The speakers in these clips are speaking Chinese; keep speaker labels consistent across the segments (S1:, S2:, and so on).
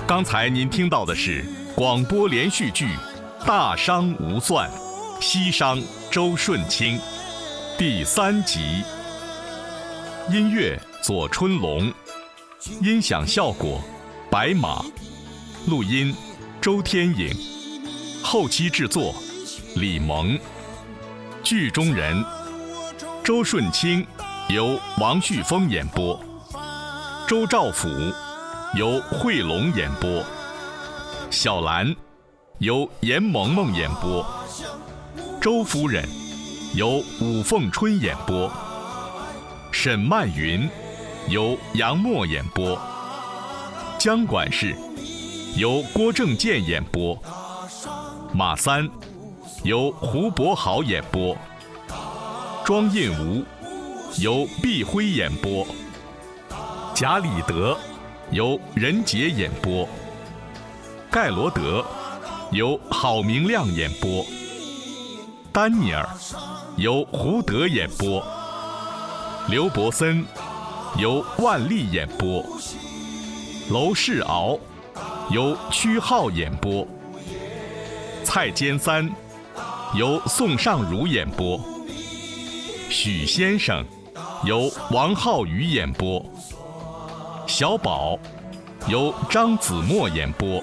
S1: 刚才您听到的是广播连续剧《大商无算》，西商周舜钦第3集。音乐左春龙，音响效果白马，录音周天颖，后期制作李萌。剧中人周舜钦由王旭峰演播，周兆甫由惠龙演播，小兰由严萌萌演播，周夫人由武凤春演播，沈曼云由杨默演播，江管事由郭正健演播，马三由胡博豪演播，庄印吾由毕辉演播，贾里德由任杰演播，盖罗德由郝明亮演播，丹尼尔由胡德演播，刘伯森由万历演播，娄世敖由屈浩演播，蔡坚三由宋尚儒演播，许先生由王浩宇演播，小宝由张子墨演播。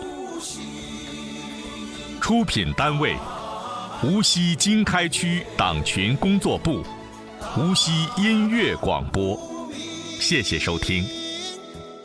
S1: 出品单位：无锡经开区党群工作部，无锡音乐广播。谢谢收听。